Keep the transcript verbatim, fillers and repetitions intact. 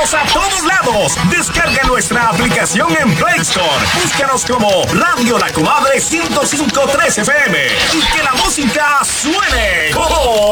Escúchanos a todos lados. Descarga nuestra aplicación en Play Store. Búscanos como Radio La Comadre ciento cinco punto tres F M y que la música suene. ¡Oh!